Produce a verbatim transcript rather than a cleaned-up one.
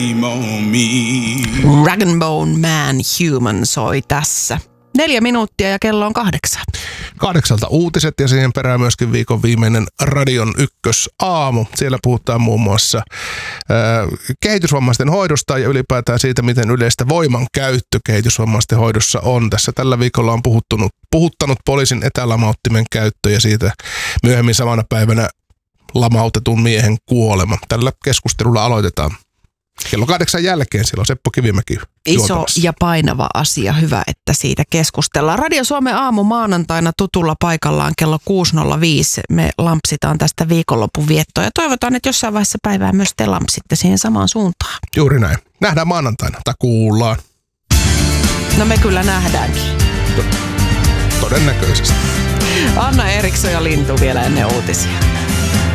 Rag and Bone Man Human soi tässä. Neljä minuuttia ja kello on kahdeksan. Kahdeksalta uutiset ja siihen perään myöskin viikon viimeinen Radion ykkösaamu. Siellä puhutaan muun muassa ää, kehitysvammaisten hoidosta ja ylipäätään siitä, miten yleistä voimankäyttö kehitysvammaisten hoidossa on. Tässä tällä viikolla on puhuttunut, puhuttanut poliisin etälamauttimen käyttö ja siitä myöhemmin samana päivänä lamautetun miehen kuolema. Tällä keskustelulla aloitetaan. Kello kahdeksan jälkeen siellä on Seppo Kivimäki Iso ja painava asia, hyvä, että siitä keskustellaan. Radio Suomen aamu maanantaina tutulla paikallaan kello kuusi nolla viisi. Me lampsitaan tästä viikonlopun viettoa ja toivotaan, että jossain vaiheessa päivää myös te lampsitte siihen samaan suuntaan. Juuri näin. Nähdään maanantaina tai kuullaan. No me kyllä nähdäänkin. Todennäköisesti. Anna Eriksson ja Lintu vielä ennen uutisia.